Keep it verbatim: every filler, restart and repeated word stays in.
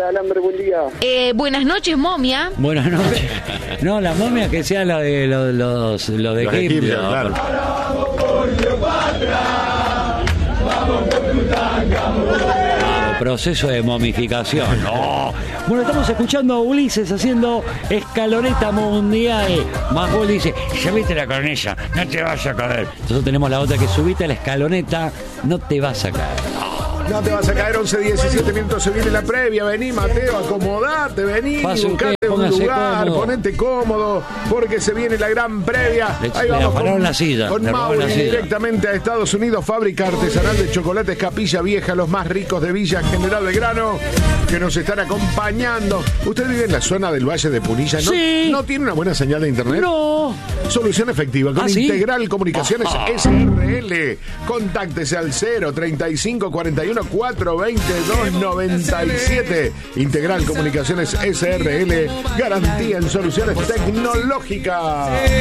Hola, Alambre, buen día. Eh, buenas noches, momia. Buenas noches. No, la momia que sea la de los, los, los de Los egipcios. egipcios, claro. Ah, proceso de momificación. No. Bueno, estamos escuchando a Ulises haciendo escaloneta mundial. Más vos dice, subite la cornilla, no te vas a caer. Entonces tenemos la otra que subite a la escaloneta, no te vas a caer. No te vas a caer, once diecisiete minutos, se viene la previa. Vení, Mateo, acomodate, vení, Pase buscate usted, un póngase lugar, cómodo. ponete cómodo, porque se viene la gran previa. Le- Ahí le vamos afanaron con, la silla, con le robaron Mauri la silla. directamente a Estados Unidos, fábrica artesanal de chocolates Capilla Vieja, los más ricos de Villa General Belgrano, que nos están acompañando. ¿Usted vive en la zona del Valle de Punilla? ¿No, Sí. ¿no tiene una buena señal de internet? No. Solución efectiva con ¿Ah, sí? Integral Comunicaciones Ajá. S R L. Contáctese al cero treinta y cinco cuarenta y uno cuatrocientos veintidós noventa y siete. Integral Comunicaciones S R L. Garantía en soluciones tecnológicas.